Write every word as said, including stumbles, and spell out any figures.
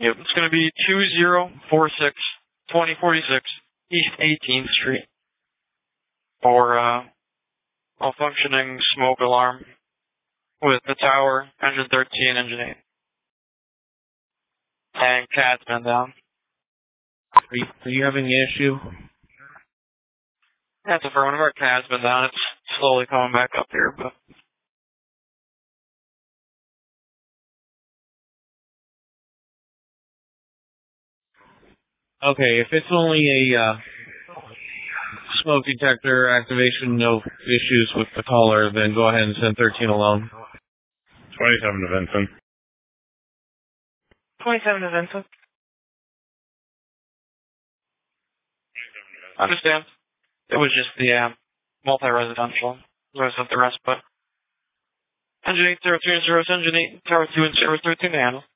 Yep, it's going to be two zero four six, twenty forty-six East eighteenth Street for uh, a functioning smoke alarm with the tower, engine thirteen, engine eight. And cat's been down. Are you, are you having an issue? That's for one of our cat's been down. It's slowly coming back up here, but. Okay, if it's only a uh, smoke detector activation, no issues with the caller, then go ahead and send thirteen alone. twenty-seven to Vincent. twenty-seven to Vincent. Understand. It was just the um, multi-residential. The rest of the rest, but. Engine eight zero three and zero, engine eight, tower two and zero thirteen to handle.